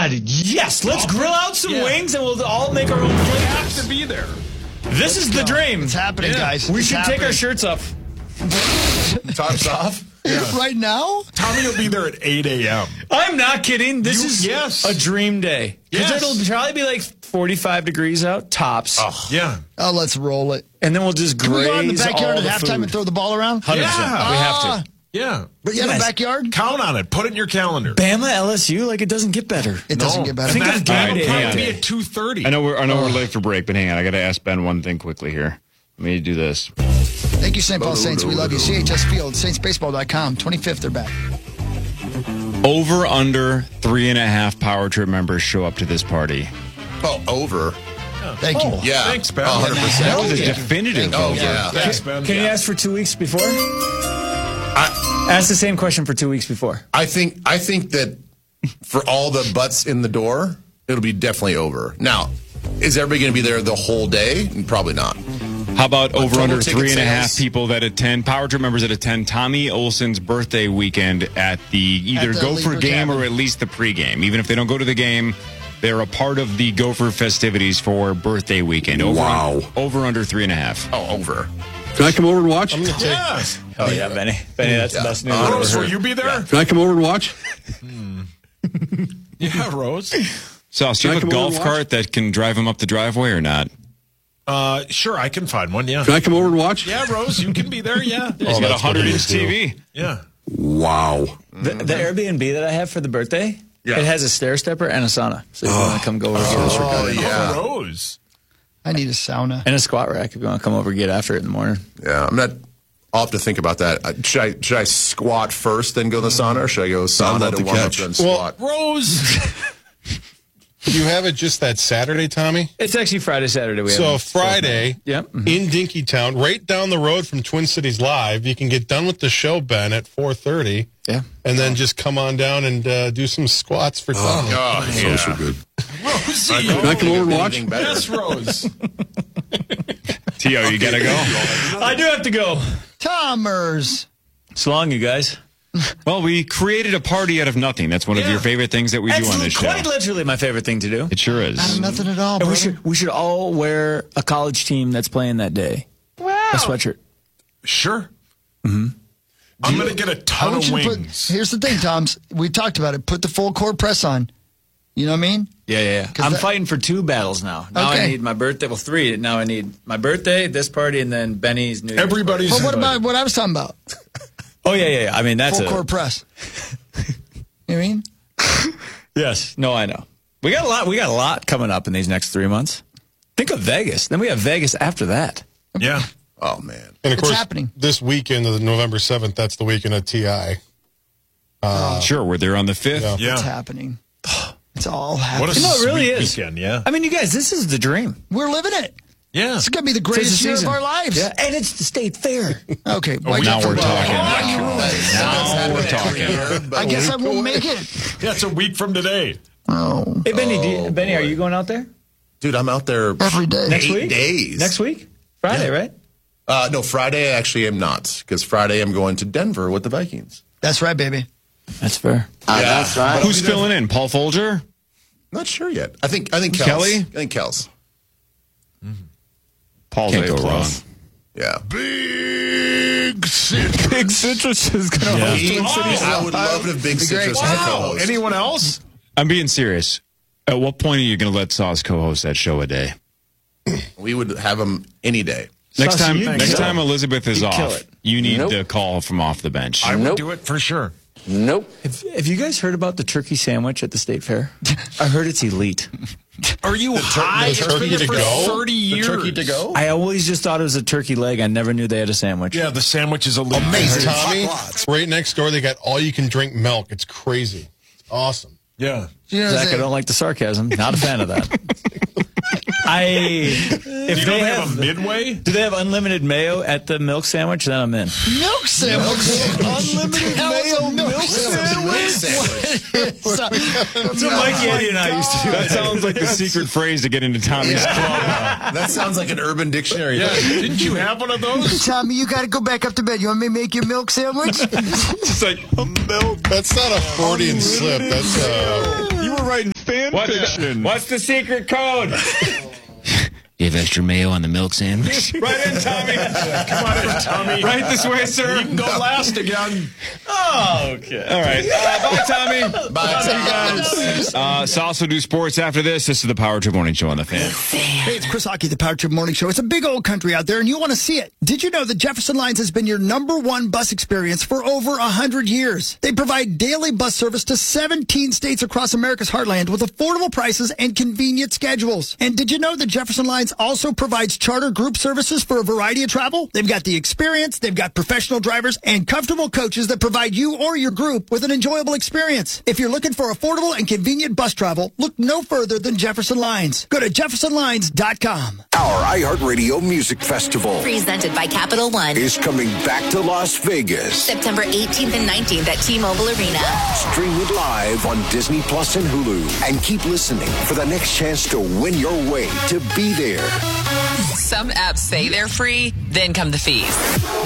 God, yes. Let's grill out some wings and we'll all make our own flavors. We have to be there. This is the dream. It's happening, guys. We It's should happening. take our shirts off. Tops off. Right now? Tommy will be there at 8 a.m. I'm not kidding. This is a dream day. Because it'll probably be like 45 degrees out, tops. Oh, yeah. Oh, let's roll it. And then we'll just graze Can we go out in the backyard all at the halftime food. and throw the ball around? 100%. We have to. Yeah. But you have a backyard? Count on it. Put it in your calendar. Bama LSU, like it doesn't get better. It doesn't get better. Think of game day. It'll probably be at 2:30. I know we're late for break, but hang on. I got to ask Ben one thing quickly here. Let me do this. Thank you, St. Paul Saints. We love you. CHS Field, saintsbaseball.com. 25th, they're back. Over, under 3.5 Power Trip members show up to this party. Oh, over. Thank you. Yeah. Thanks, Ben. 100%. That was a definitive over. Yeah. Thanks, Ben. Can you ask for 2 weeks before? Ask the same question for 2 weeks before. I think that for all the butts in the door, it'll be definitely over. Now, is everybody going to be there the whole day? Probably not. How about over total under ticket 3.5 sales? people that attend, Power Trip members that attend Tommy Olson's birthday weekend at the either At the Gopher Lever game Cabin. or at least the pregame. Even if they don't go to the game, they're a part of the Gopher festivities for birthday weekend. Over under 3.5. Oh, over. Can I come over and watch? Yes. Oh, yeah, Benny. Benny, that's the best news. Rose, will you be there? Can I come over and watch? Yeah, Rose. Sauce, do you Can I have a come over and golf watch? cart that can drive him up the driveway or not? Sure, I can find one, yeah. Can I come over and watch? Yeah, Rose, you can be there, yeah. He's got a 100-inch TV. Yeah. Wow. The Airbnb that I have for the birthday, Yeah. it has a stair stepper and a sauna. So if you want to come go over and get us, Oh, yeah. Rose. I need a sauna. and a squat rack if you want to come over and get after it in the morning. Yeah, I'll have to think about that. Should I squat first, then go to the sauna, or should I go sauna about to the warm up, catch. then squat? Rose. You have it just that Saturday, Tommy? It's actually Friday, Saturday. We So have Friday Yep. in Dinkytown, right down the road from Twin Cities Live, you can get done with the show, Ben, at 4:30. Yeah. And then just come on down and do some squats for Tommy. Oh, yeah. So good. Rosie. Can I come over and watch? Anything better. Yes, Rose. T.O., you got to go? I do have to go. Tomers. So long, you guys. Well, we created a party out of nothing. That's one of your favorite things that we do on this show. quite literally my favorite thing to do. It sure is. Nothing at all, And brother. we should all wear a college team that's playing that day. Wow. A sweatshirt. Sure. Mm-hmm. I'm going to get a I ton want of you to wings. here's the thing, Toms. We talked about it. Put the full court press on. You know what I mean? Yeah. I'm fighting for 2 battles now. Now I Okay. need my birthday. Well, 3. Now I need my birthday, this party, and then Benny's New Year's Everybody's But what invited. about what I was talking about? party. Oh, yeah. I mean, that's Full a... court press. You know what I mean? Yes. No, I know. We got a lot coming up in these next 3 months. Think of Vegas. Then we have Vegas after that. Yeah. Oh, man. And of It's course, happening. this weekend, of November 7th, that's the weekend of TI. Sure, we're there on the 5th. Yeah. Yeah. It's happening. It's all What happening. a No, it really sweet is. weekend, yeah. I mean, you guys, this is the dream. We're living it. Yeah. It's going to be the Tis the greatest year of season. our lives. Yeah, and it's the state fair. Okay. Now we're talking. Now we're talking. I guess I won't make it. Yeah, it's a week from today. Oh. Hey, Benny, are you going out there Dude, I'm out there Every day. next 8 week? days. Next week? Friday, right? No, Friday I actually am not, because Friday I'm going to Denver with the Vikings. That's right, baby. That's fair. That's right. Who's filling in? Paul Folger? Not sure yet. I think Kels. Kelly? I think Kels. Paul's Can't go A+. wrong. Yeah. Big Citrus. Big Citrus is going to I would love to have Big Citrus as a Wow. co-host. Anyone else? I'm being serious. At what point are you going to let Sauce co-host that show a day? We would have him any day. Next Sauce, time, you next kill time it. Elizabeth is You kill off, it. you need to call from off the bench. I would do it for sure. Have you guys heard about the turkey sandwich at the state fair? I heard it's elite. Are you high? It's turkey been there to for go? 30 years. Turkey to go? I always just thought it was a turkey leg. I never knew they had a sandwich. Yeah, the sandwich is elite. Amazing. Tommy, right next door, they got all-you-can-drink milk. It's crazy. It's awesome. Yeah. You know, Zach, I don't like the sarcasm. Not a fan of that. If You they don't have have a Midway? do they have unlimited mayo at the milk sandwich? Then I'm in. milk sandwich. Unlimited mayo milk sandwich. So Mikey, Eddie, and I used to do That sounds like the secret phrase to get into Tommy's club. That sounds like an Urban Dictionary. Yeah. Didn't you have one of those? Tommy, you got to go back up to bed. You want me to make your milk sandwich? It's like milk. That's not a Freudian slip. That's You were writing fan fan fiction. What's the secret code? You have extra mayo on the milk sandwich? Right in, Tommy. Come on in, Tommy. Right this way, sir. You can go last again. Oh, okay. All right. Bye, Tommy. Bye. Sauce will do sports after this. This is the Power Trip Morning Show on the Fan. Hey, it's Chris Hockey, the Power Trip Morning Show. It's a big old country out there, and you want to see it. Did you know that Jefferson Lines has been your #1 bus experience for over 100 years? They provide daily bus service to 17 states across America's heartland with affordable prices and convenient schedules. And did you know that Jefferson Lines also provides charter group services for a variety of travel? They've got the experience, they've got professional drivers, and comfortable coaches that provide you or your group with an enjoyable experience. If you're looking for affordable and convenient bus travel, look no further than Jefferson Lines. Go to jeffersonlines.com. Our iHeartRadio Music Festival Presented by Capital One. is coming back to Las Vegas. September 18th and 19th at T-Mobile Arena. Stream it live on Disney Plus and Hulu. And keep listening for the next chance to win your way to be there. Some apps say they're free, then come the fees.